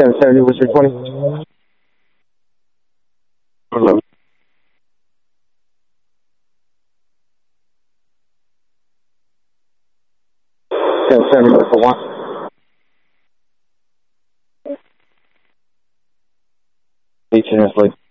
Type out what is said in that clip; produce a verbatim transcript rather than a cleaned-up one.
ten seventy, was three twenty. Hello. ten seventy, for one. eighteen minutes late.